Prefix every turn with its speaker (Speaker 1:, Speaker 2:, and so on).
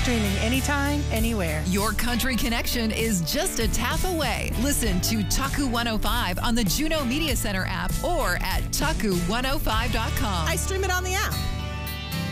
Speaker 1: Streaming anytime, anywhere.
Speaker 2: Your country connection is just a tap away. Listen to Taku 105 on the Juno Media Center app or at taku105.com.
Speaker 1: I stream it on the app.